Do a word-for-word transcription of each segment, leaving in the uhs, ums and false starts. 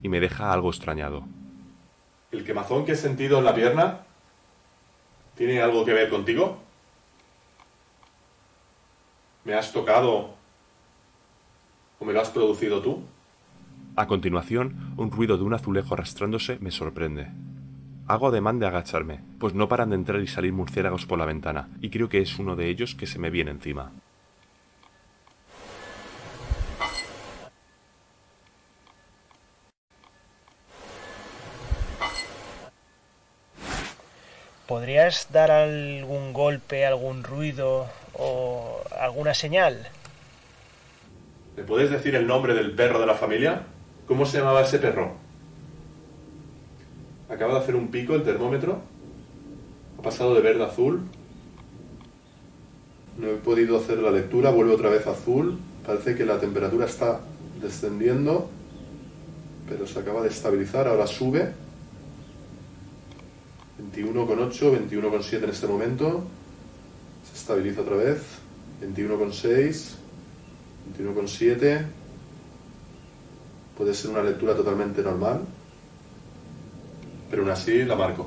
y me deja algo extrañado. ¿El quemazón que he sentido en la pierna tiene algo que ver contigo? ¿Me has tocado o me lo has producido tú? A continuación, un ruido de un azulejo arrastrándose me sorprende. Hago ademán de agacharme, pues no paran de entrar y salir murciélagos por la ventana, y creo que es uno de ellos que se me viene encima. ¿Podrías dar algún golpe, algún ruido o alguna señal? ¿Me puedes decir el nombre del perro de la familia? ¿Cómo se llamaba ese perro? Acaba de hacer un pico el termómetro. Ha pasado de verde a azul. No he podido hacer la lectura. Vuelve otra vez a azul. Parece que la temperatura está descendiendo, pero se acaba de estabilizar. Ahora sube. veintiuno coma ocho, veintiuno coma siete en este momento. Se estabiliza otra vez. veintiuno coma seis. veintiuno coma siete. Puede ser una lectura totalmente normal, pero aún así la marco.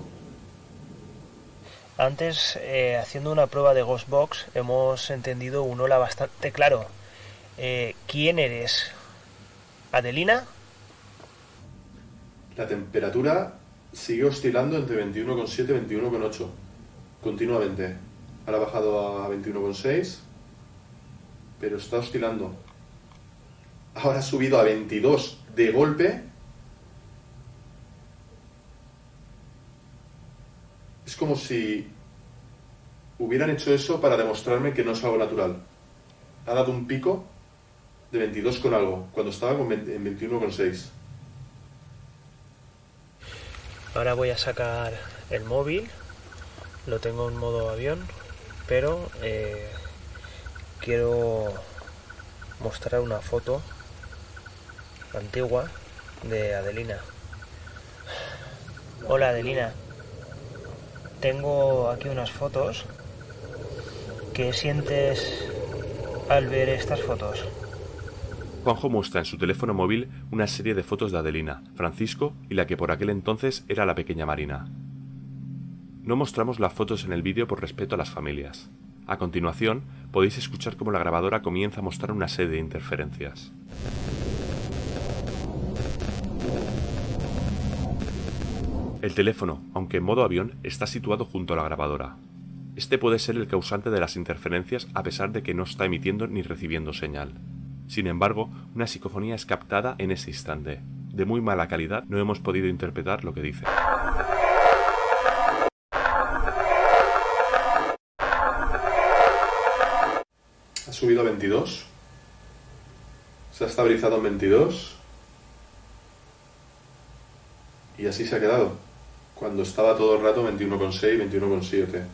Antes, eh, haciendo una prueba de Ghostbox, hemos entendido un hola bastante claro. Eh, ¿Quién eres? ¿Adelina? La temperatura sigue oscilando entre veintiuno coma siete y veintiuno coma ocho continuamente. Ahora ha bajado a veintiuno coma seis, pero está oscilando. Ahora ha subido a veintidós de golpe. Es como si hubieran hecho eso para demostrarme que no es algo natural. Ha dado un pico de veintidós con algo, cuando estaba con veinte, en veintiuno coma seis. Ahora voy a sacar el móvil. Lo tengo en modo avión, pero eh, quiero mostrar una foto antigua de Adelina. Hola Adelina, tengo aquí unas fotos. ¿Qué sientes al ver estas fotos? Juanjo muestra en su teléfono móvil una serie de fotos de Adelina, Francisco y la que por aquel entonces era la pequeña Marina. No mostramos las fotos en el vídeo por respeto a las familias. A continuación, podéis escuchar cómo la grabadora comienza a mostrar una serie de interferencias. El teléfono, aunque en modo avión, está situado junto a la grabadora. Este puede ser el causante de las interferencias a pesar de que no está emitiendo ni recibiendo señal. Sin embargo, una psicofonía es captada en ese instante. De muy mala calidad, no hemos podido interpretar lo que dice. Ha subido a veintidós. Se ha estabilizado en veintidós. Y así se ha quedado. Cuando estaba todo el rato veintiuno coma seis, veintiuno coma siete.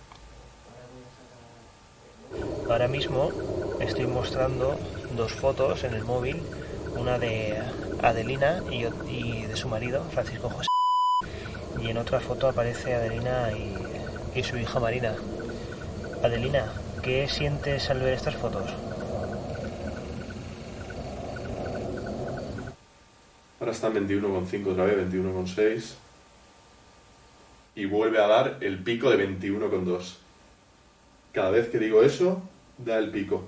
Ahora mismo estoy mostrando dos fotos en el móvil, una de Adelina y, y de su marido, Francisco José, y en otra foto aparece Adelina y, y su hija Marina. Adelina, ¿qué sientes al ver estas fotos? Ahora está en veintiuno coma cinco otra vez, veintiuno coma seis. Y vuelve a dar el pico de veintiuno coma dos. Cada vez que digo eso, da el pico.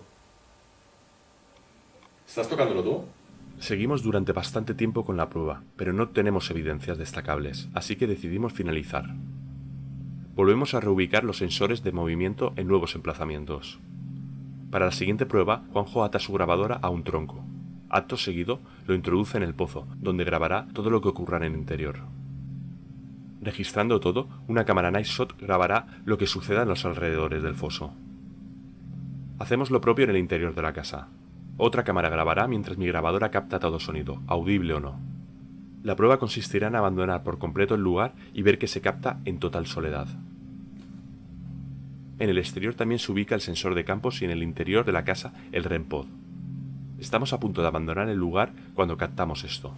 ¿Estás tocándolo tú? Seguimos durante bastante tiempo con la prueba, pero no tenemos evidencias destacables, así que decidimos finalizar. Volvemos a reubicar los sensores de movimiento en nuevos emplazamientos. Para la siguiente prueba, Juanjo ata su grabadora a un tronco. Acto seguido, lo introduce en el pozo, donde grabará todo lo que ocurra en el interior. Registrando todo, una cámara Night Shot grabará lo que suceda en los alrededores del foso. Hacemos lo propio en el interior de la casa. Otra cámara grabará mientras mi grabadora capta todo sonido, audible o no. La prueba consistirá en abandonar por completo el lugar y ver que se capta en total soledad. En el exterior también se ubica el sensor de campos y en el interior de la casa el REM pod. Estamos a punto de abandonar el lugar cuando captamos esto.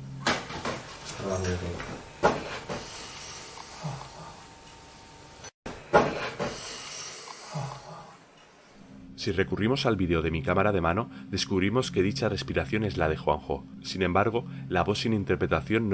Si recurrimos al vídeo de mi cámara de mano, descubrimos que dicha respiración es la de Juanjo. Sin embargo, la voz sin interpretación no